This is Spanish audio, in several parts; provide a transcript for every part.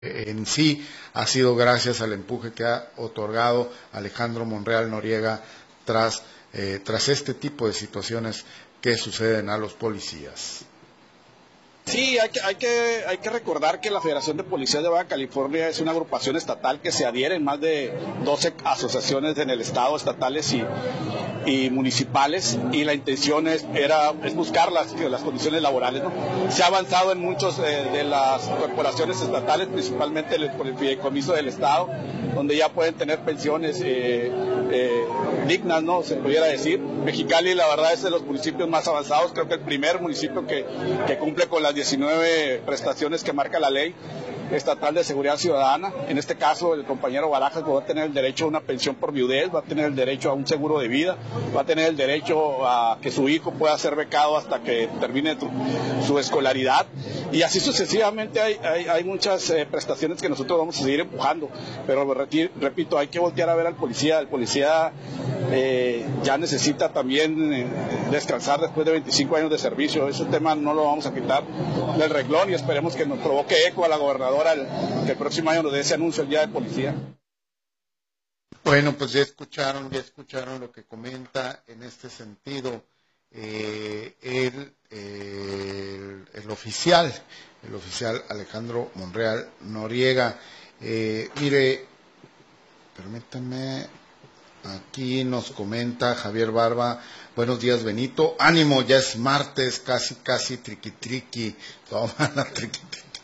en sí ha sido gracias al empuje que ha otorgado Alejandro Monreal Noriega tras este tipo de situaciones que suceden a los policías. Sí, hay que recordar que la Federación de Policías de Baja California es una agrupación estatal que se adhiere en más de 12 asociaciones en el estado, estatales y municipales, y la intención es buscar las condiciones laborales, ¿no? Se ha avanzado en muchos de las corporaciones estatales, principalmente por el fideicomiso del estado, donde ya pueden tener pensiones dignas, ¿no? Se pudiera decir. Mexicali, la verdad, es de los municipios más avanzados, creo que el primer municipio que cumple con las 19 prestaciones que marca la ley estatal de seguridad ciudadana. En este caso, el compañero Barajas va a tener el derecho a una pensión por viudez, va a tener el derecho a un seguro de vida, va a tener el derecho a que su hijo pueda ser becado hasta que termine su escolaridad, y así sucesivamente. Hay muchas prestaciones que nosotros vamos a seguir empujando, pero repito, hay que voltear a ver al policía. El policía ya necesita también descansar después de 25 años de servicio. Ese tema no lo vamos a quitar del renglón, y esperemos que nos provoque eco a la gobernadora que el próximo año nos dé ese anuncio el Día del Policía. Bueno, pues ya escucharon lo que comenta en este sentido el oficial Alejandro Monreal Noriega. Mire, permítame, aquí nos comenta Javier Barba: buenos días, Benito, ánimo, ya es martes, casi triqui, toma la triqui.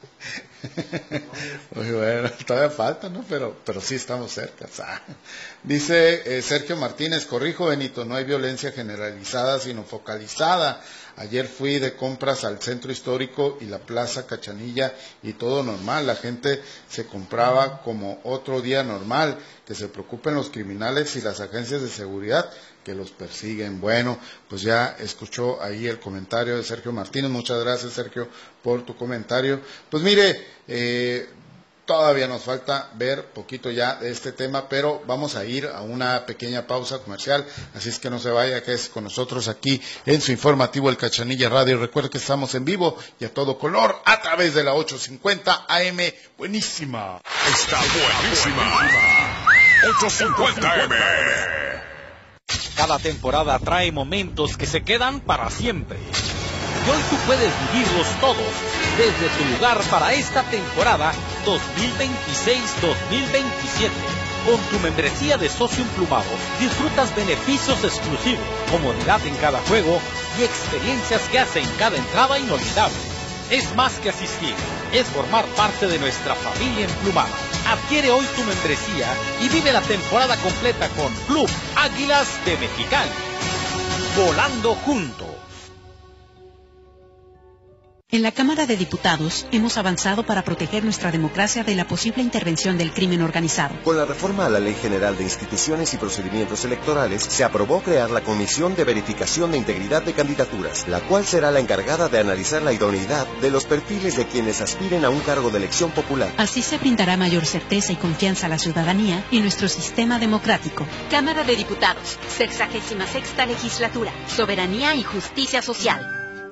Muy bueno, todavía falta, ¿no? Pero sí estamos cerca. Dice Sergio Martínez: corrijo, Benito, no hay violencia generalizada, sino focalizada. Ayer fui de compras al centro histórico y la plaza Cachanilla y todo normal, la gente se compraba como otro día normal. Que se preocupen los criminales y las agencias de seguridad que los persiguen. Bueno, pues ya escuchó ahí el comentario de Sergio Martínez. Muchas gracias, Sergio, por tu comentario. Pues mire, todavía nos falta ver poquito ya de este tema, pero vamos a ir a una pequeña pausa comercial, así es que no se vaya, que es con nosotros aquí en su informativo El Cachanilla Radio. Recuerde que estamos en vivo y a todo color a través de la 850 AM. Buenísima. Está buenísima. 850 AM. Cada temporada trae momentos que se quedan para siempre. Y hoy tú puedes vivirlos todos desde tu lugar para esta temporada 2026-2027. Con tu membresía de socio emplumado disfrutas beneficios exclusivos, comodidad en cada juego y experiencias que hacen cada entrada inolvidable. Es más que asistir, es formar parte de nuestra familia emplumada. Adquiere hoy tu membresía y vive la temporada completa con Club Águilas de Mexicali. Volando juntos. En la Cámara de Diputados hemos avanzado para proteger nuestra democracia de la posible intervención del crimen organizado. Con la reforma a la Ley General de Instituciones y Procedimientos Electorales, se aprobó crear la Comisión de Verificación de Integridad de Candidaturas, la cual será la encargada de analizar la idoneidad de los perfiles de quienes aspiren a un cargo de elección popular. Así se brindará mayor certeza y confianza a la ciudadanía y nuestro sistema democrático. Cámara de Diputados, 66ª Legislatura, Soberanía y Justicia Social.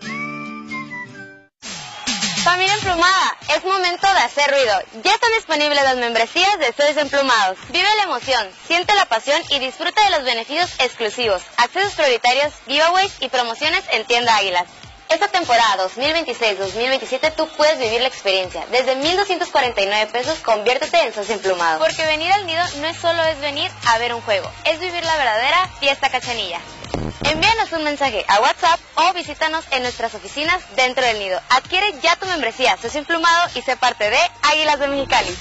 Familia Emplumada, es momento de hacer ruido. Ya están disponibles las membresías de Socios Emplumados. Vive la emoción, siente la pasión y disfruta de los beneficios exclusivos, accesos prioritarios, giveaways y promociones en Tienda Águilas. Esta temporada 2026-2027 tú puedes vivir la experiencia. Desde 1,249 pesos, conviértete en socio emplumado. Porque venir al nido no es solo venir a ver un juego, es vivir la verdadera fiesta Cachanilla. Envíanos un mensaje a WhatsApp o visítanos en nuestras oficinas dentro del nido. Adquiere ya tu membresía socio emplumado y sé parte de Águilas de Mexicali.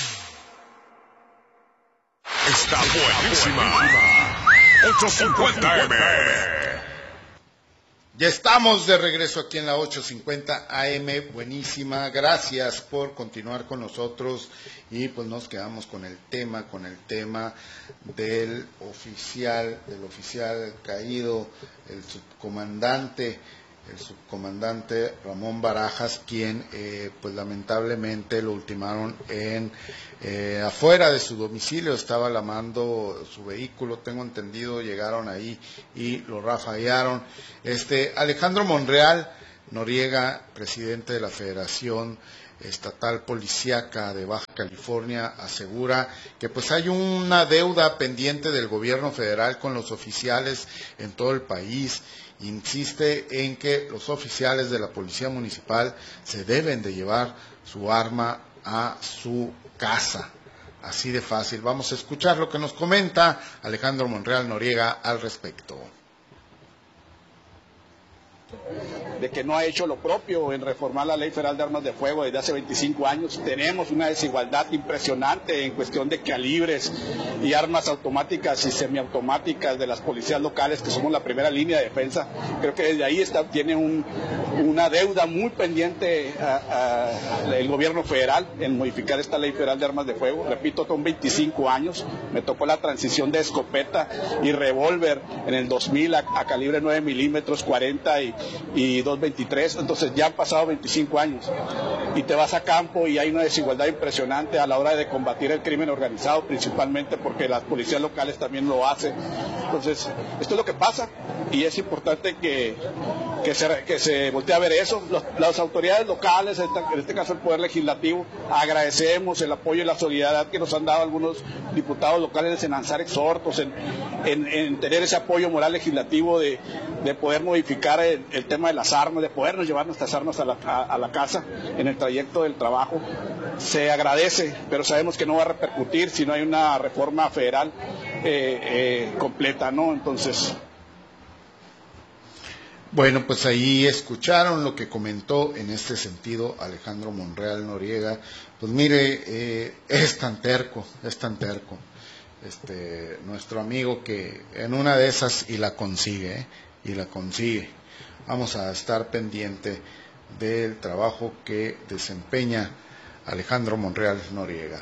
Está buenísima. 850 AM. Ya estamos de regreso aquí en la 850 AM, buenísima, gracias por continuar con nosotros y pues nos quedamos con el tema del oficial caído, el subcomandante Ramón Barajas, quien pues lamentablemente lo ultimaron afuera de su domicilio. Estaba lavando su vehículo, tengo entendido, llegaron ahí y lo rafaguearon. Alejandro Monreal Noriega, presidente de la Federación Estatal Policíaca de Baja California asegura que pues hay una deuda pendiente del gobierno federal con los oficiales en todo el país. Insiste en que los oficiales de la Policía Municipal se deben de llevar su arma a su casa. Así de fácil. Vamos a escuchar lo que nos comenta Alejandro Monreal Noriega al respecto. De que no ha hecho lo propio en reformar la Ley Federal de Armas de Fuego desde hace 25 años. Tenemos una desigualdad impresionante en cuestión de calibres y armas automáticas y semiautomáticas de las policías locales, que somos la primera línea de defensa. Creo que desde ahí tiene una deuda muy pendiente el gobierno federal en modificar esta Ley Federal de Armas de Fuego. Repito, son 25 años. Me tocó la transición de escopeta y revólver en el 2000 a calibre 9 milímetros, 40 y 223, entonces ya han pasado 25 años y te vas a campo y hay una desigualdad impresionante a la hora de combatir el crimen organizado, principalmente porque las policías locales también lo hacen. Entonces, esto es lo que pasa y es importante que se voltee a ver eso. Las autoridades locales, en este caso el Poder Legislativo, agradecemos el apoyo y la solidaridad que nos han dado algunos diputados locales en lanzar exhortos, en tener ese apoyo moral legislativo de poder modificar el tema de las armas, de podernos llevar nuestras armas a la casa en el trayecto del trabajo. Se agradece, pero sabemos que no va a repercutir si no hay una reforma federal completa, ¿no? Entonces... Bueno, pues ahí escucharon lo que comentó en este sentido Alejandro Monreal Noriega. Pues mire, es tan terco, nuestro amigo, que en una de esas y la consigue. Vamos a estar pendiente del trabajo que desempeña Alejandro Monreal Noriega.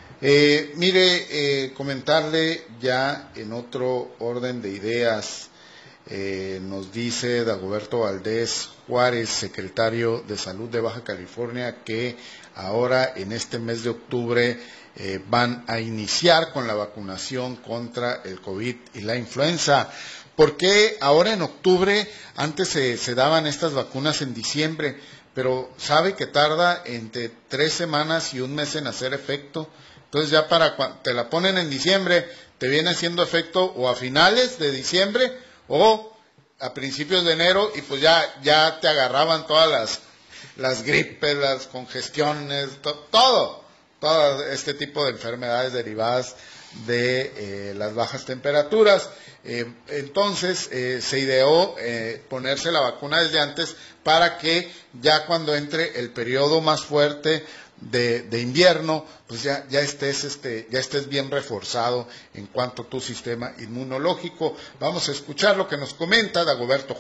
Comentarle ya en otro orden de ideas, nos dice Dagoberto Valdés Juárez, secretario de Salud de Baja California, que ahora en este mes de octubre van a iniciar con la vacunación contra el COVID y la influenza. ¿Por qué ahora en octubre? Antes se daban estas vacunas en diciembre, pero sabe que tarda entre 3 semanas y un mes en hacer efecto. Entonces ya te la ponen en diciembre, te viene haciendo efecto o a finales de diciembre o a principios de enero, y pues ya te agarraban todas las gripes, las congestiones, todo este tipo de enfermedades derivadas de las bajas temperaturas. Entonces se ideó ponerse la vacuna desde antes para que ya cuando entre el periodo más fuerte de invierno, pues ya estés bien reforzado en cuanto a tu sistema inmunológico. Vamos a escuchar lo que nos comenta Dagoberto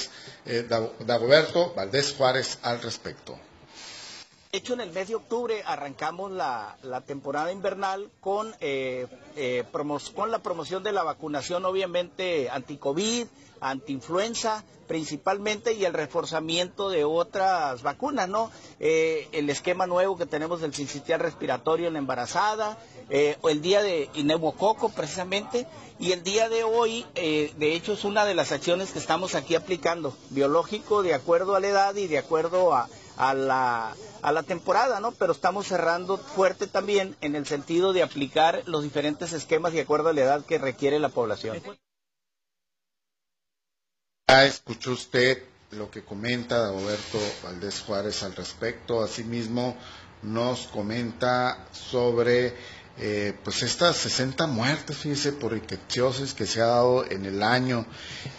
Valdés Juárez al respecto. De hecho, en el mes de octubre arrancamos la temporada invernal con la promoción de la vacunación, obviamente anti-COVID, anti-influenza principalmente, y el reforzamiento de otras vacunas, ¿no? El esquema nuevo que tenemos del sincitial respiratorio en la embarazada, el día de neumococo precisamente, y el día de hoy, de hecho, es una de las acciones que estamos aquí aplicando, biológico de acuerdo a la edad y de acuerdo a la temporada, ¿no? Pero estamos cerrando fuerte también en el sentido de aplicar los diferentes esquemas de acuerdo a la edad que requiere la población. Ya escuchó usted lo que comenta Dagoberto Valdés Juárez al respecto. Asimismo nos comenta sobre pues estas 60 muertes, fíjese, por rickettsiosis que se ha dado en el año.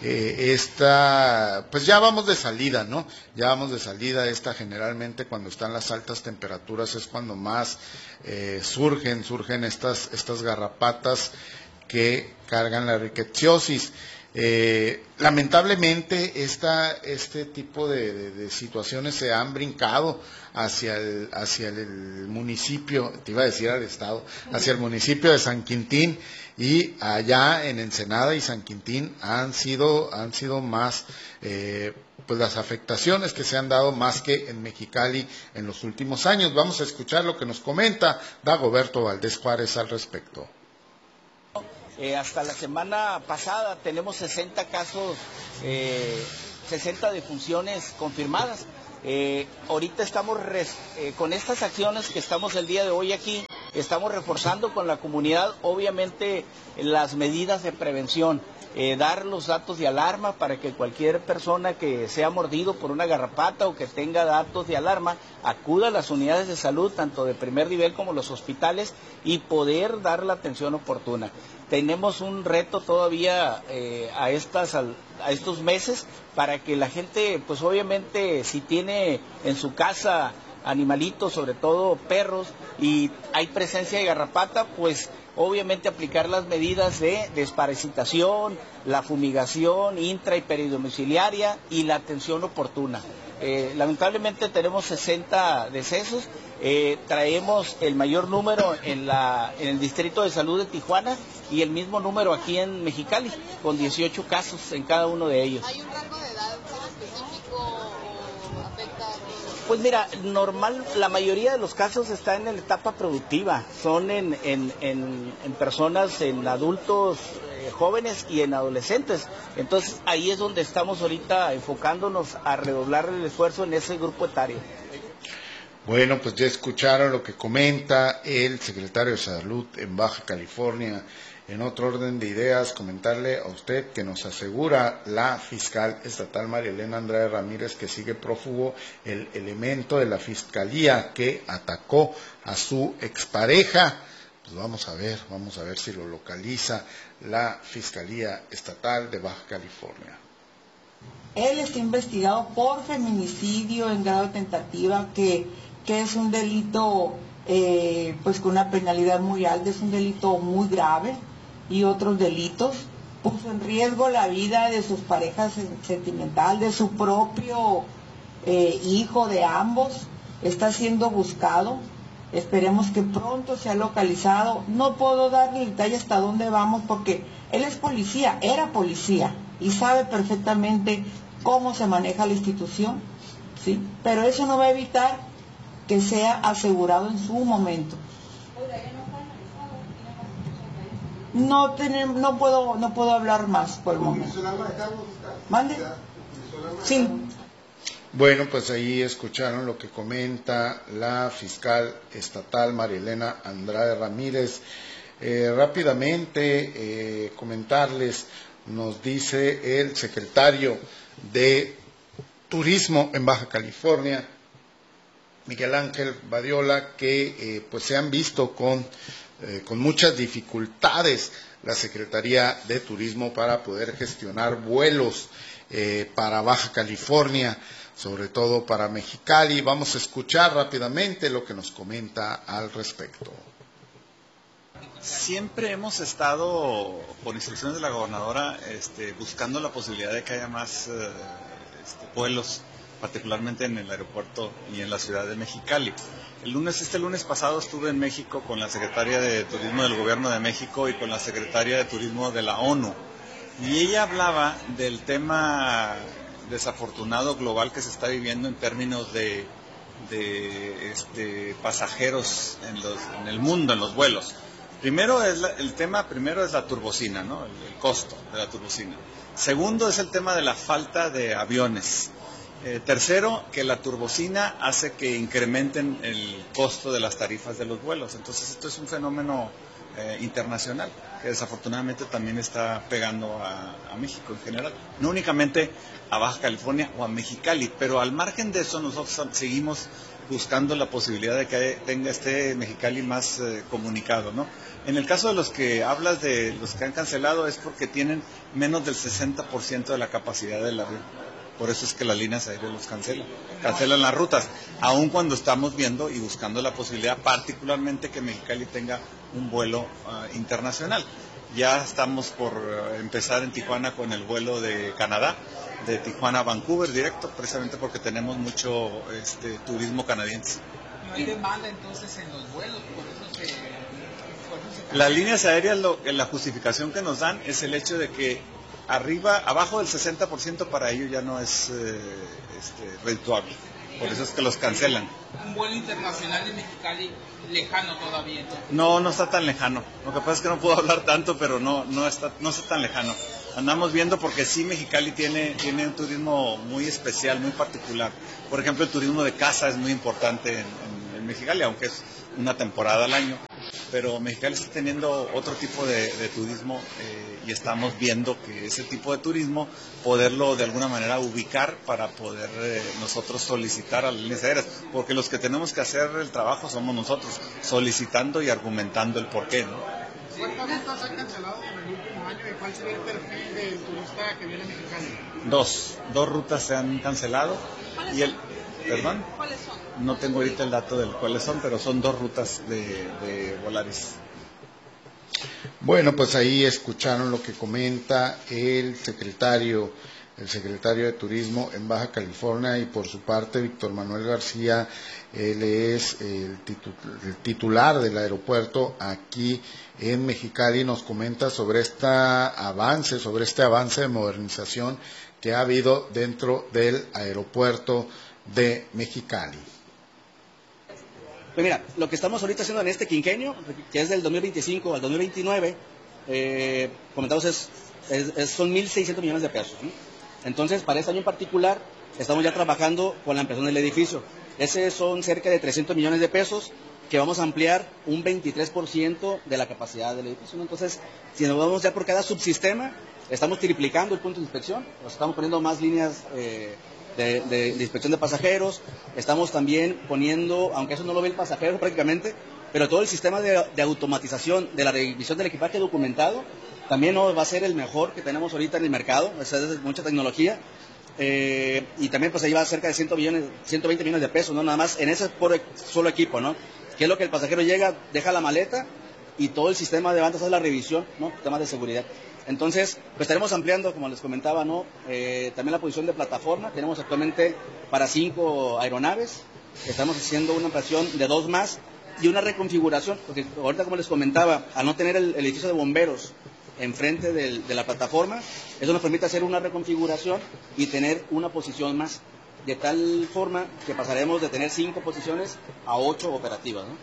Pues ya vamos de salida, ¿no? Ya vamos de salida. Generalmente cuando están las altas temperaturas es cuando más surgen estas garrapatas que cargan la rickettsiosis. Lamentablemente este tipo de situaciones se han brincado hacia el municipio, te iba a decir al estado, hacia el municipio de San Quintín, y allá en Ensenada y San Quintín han sido más pues las afectaciones que se han dado más que en Mexicali en los últimos años. Vamos a escuchar lo que nos comenta Dagoberto Valdés Juárez al respecto. Hasta la semana pasada tenemos 60 casos, 60 defunciones confirmadas. Ahorita estamos con estas acciones que estamos el día de hoy aquí, estamos reforzando con la comunidad, obviamente, las medidas de prevención. Dar los datos de alarma para que cualquier persona que sea mordido por una garrapata o que tenga datos de alarma acuda a las unidades de salud, tanto de primer nivel como los hospitales, y poder dar la atención oportuna. Tenemos un reto todavía a estos meses para que la gente, pues obviamente, si tiene en su casa animalitos, sobre todo perros, y hay presencia de garrapata, pues obviamente aplicar las medidas de desparasitación, la fumigación intra y peridomiciliaria y la atención oportuna. Lamentablemente tenemos 60 decesos, traemos el mayor número en el Distrito de Salud de Tijuana y el mismo número aquí en Mexicali, con 18 casos en cada uno de ellos. ¿Hay un rango de edad específico o afecta? Pues mira, la mayoría de los casos está en la etapa productiva, son en personas, en adultos jóvenes y en adolescentes. Entonces ahí es donde estamos ahorita enfocándonos a redoblar el esfuerzo en ese grupo etario. Bueno, pues ya escucharon lo que comenta el secretario de Salud en Baja California. En otro orden de ideas, comentarle a usted que nos asegura la fiscal estatal María Elena Andrade Ramírez que sigue prófugo el elemento de la fiscalía que atacó a su expareja. Pues vamos a ver si lo localiza la Fiscalía Estatal de Baja California. Él está investigado por feminicidio en grado de tentativa, que es un delito pues con una penalidad muy alta, es un delito muy grave, y otros delitos. Puso en riesgo la vida de sus parejas sentimental, de su propio hijo, de ambos. Está siendo buscado. Esperemos que pronto sea localizado. No puedo darle detalle hasta dónde vamos porque él es policía, era policía y sabe perfectamente cómo se maneja la institución, ¿sí? Pero eso no va a evitar que sea asegurado en su momento. No puedo hablar más por el momento. ¿Mande? Sí. Bueno, pues ahí escucharon lo que comenta la fiscal estatal María Elena Andrade Ramírez. Rápidamente comentarles, nos dice el secretario de Turismo en Baja California, Miguel Ángel Badiola, que pues se han visto con muchas dificultades la Secretaría de Turismo para poder gestionar vuelos para Baja California, sobre todo para Mexicali. Vamos a escuchar rápidamente lo que nos comenta al respecto. Siempre hemos estado, por instrucciones de la gobernadora, buscando la posibilidad de que haya más vuelos, particularmente en el aeropuerto y en la ciudad de Mexicali. Este lunes pasado estuve en México con la secretaria de Turismo del Gobierno de México y con la secretaria de Turismo de la ONU. Y ella hablaba del tema desafortunado global que se está viviendo en términos de pasajeros en el mundo, en los vuelos. Primero es la turbocina, ¿no? El costo de la turbocina. Segundo es el tema de la falta de aviones. Tercero, que la turbocina hace que incrementen el costo de las tarifas de los vuelos. Entonces esto es un fenómeno internacional que desafortunadamente también está pegando a México en general. No únicamente a Baja California o a Mexicali, pero al margen de eso nosotros seguimos buscando la posibilidad de que tenga Mexicali más comunicado, ¿no? En el caso de los que hablas de los que han cancelado es porque tienen menos del 60% de la capacidad del avión. Por eso es que las líneas aéreas los cancelan las rutas, aun cuando estamos viendo y buscando la posibilidad particularmente que Mexicali tenga un vuelo internacional. Ya estamos por empezar en Tijuana con el vuelo de Canadá, de Tijuana a Vancouver directo, precisamente porque tenemos mucho turismo canadiense. ¿No hay demanda entonces en los vuelos? Por eso Las líneas aéreas, la justificación que nos dan es el hecho de que abajo del 60% para ellos ya no es redituable. Por eso es que los cancelan. ¿Un vuelo internacional de Mexicali lejano todavía? No está tan lejano. Lo que pasa es que no puedo hablar tanto, pero no está tan lejano. Andamos viendo porque sí, Mexicali tiene un turismo muy especial, muy particular. Por ejemplo, el turismo de casa es muy importante en Mexicali, aunque es una temporada al año. Pero Mexicali está teniendo otro tipo de turismo y estamos viendo que ese tipo de turismo, poderlo de alguna manera ubicar para poder nosotros solicitar a las líneas aéreas, porque los que tenemos que hacer el trabajo somos nosotros, solicitando y argumentando el porqué, ¿no? ¿Cuántas rutas han cancelado en el último año y cuál sería el perfil del turista que viene a Mexicali? Dos rutas se han cancelado. Y el, ¿perdón? ¿Cuáles son? No tengo ahorita el dato de cuáles son, pero son 2 rutas de Volaris. Bueno, pues ahí escucharon lo que comenta el secretario de Turismo en Baja California, y por su parte Víctor Manuel García, él es el titular del aeropuerto aquí en Mexicali, nos comenta sobre este avance de modernización que ha habido dentro del aeropuerto de Mexicali. Pues mira, lo que estamos ahorita haciendo en este quinquenio, que es del 2025 al 2029, comentamos son 1.600 millones de pesos, ¿sí? Entonces, para este año en particular, estamos ya trabajando con la ampliación del edificio. Ese son cerca de 300 millones de pesos que vamos a ampliar un 23% de la capacidad del edificio, ¿no? Entonces, si nos vamos ya por cada subsistema, estamos triplicando el punto de inspección, nos estamos poniendo más líneas de inspección de pasajeros, estamos también poniendo, aunque eso no lo ve el pasajero prácticamente, pero todo el sistema de automatización de la revisión del equipaje documentado también no va a ser el mejor que tenemos ahorita en el mercado, es mucha tecnología, y también pues ahí va cerca de 120 millones de pesos, ¿no? Nada más en ese solo equipo, ¿no? Que es lo que el pasajero llega, deja la maleta y todo el sistema de bandas hace la revisión, ¿no? Temas de seguridad. Entonces, pues estaremos ampliando, como les comentaba, ¿no? También la posición de plataforma. Tenemos actualmente para 5 aeronaves. Estamos haciendo una ampliación de 2 más y una reconfiguración, porque ahorita, como les comentaba, al no tener el edificio de bomberos enfrente de la plataforma, eso nos permite hacer una reconfiguración y tener una posición más, de tal forma que pasaremos de tener 5 posiciones a 8 operativas, ¿no?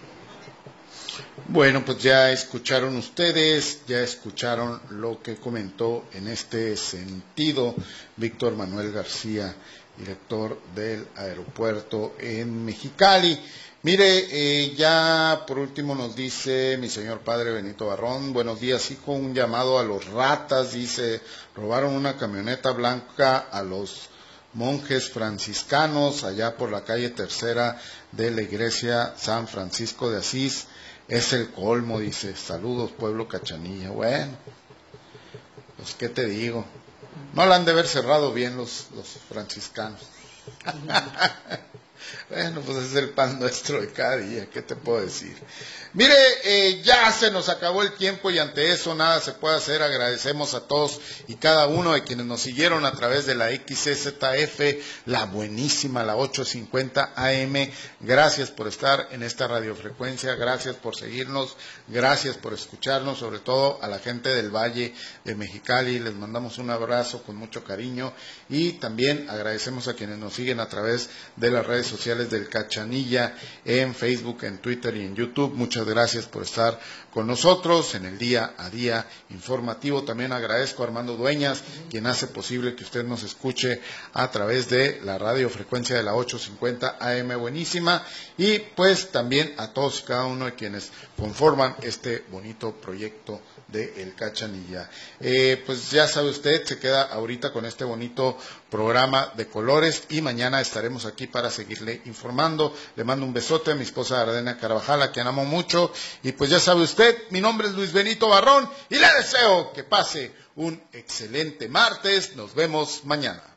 Bueno, pues ya escucharon ustedes, ya escucharon lo que comentó en este sentido Víctor Manuel García, director del aeropuerto en Mexicali. Mire, ya por último nos dice mi señor padre Benito Barrón: buenos días, hijo, un llamado a los ratas, dice, robaron una camioneta blanca a los monjes franciscanos allá por la calle Tercera de la iglesia San Francisco de Asís. Es el colmo, dice. Saludos, pueblo Cachanilla. Bueno, pues qué te digo, no la han de haber cerrado bien los franciscanos. Bueno, pues es el pan nuestro de cada día, ¿qué te puedo decir? Mire, ya se nos acabó el tiempo y ante eso nada se puede hacer. Agradecemos a todos y cada uno de quienes nos siguieron a través de la XCZF, la buenísima, la 850 AM. Gracias por estar en esta radiofrecuencia, gracias por seguirnos, gracias por escucharnos, sobre todo a la gente del Valle de Mexicali. Les mandamos un abrazo con mucho cariño y también agradecemos a quienes nos siguen a través de las redes sociales del Cachanilla, en Facebook, en Twitter y en YouTube. Muchas gracias por estar con nosotros en el día a día informativo. También agradezco a Armando Dueñas, quien hace posible que usted nos escuche a través de la radiofrecuencia de la 850 AM buenísima, y pues también a todos y cada uno de quienes conforman este bonito proyecto de El Cachanilla. Pues ya sabe usted, se queda ahorita con este bonito programa de colores y mañana estaremos aquí para seguirle informando. Le mando un besote a mi esposa Ardena Carvajal, a quien amo mucho, y pues ya sabe usted, mi nombre es Luis Benito Barrón y le deseo que pase un excelente martes. Nos vemos mañana.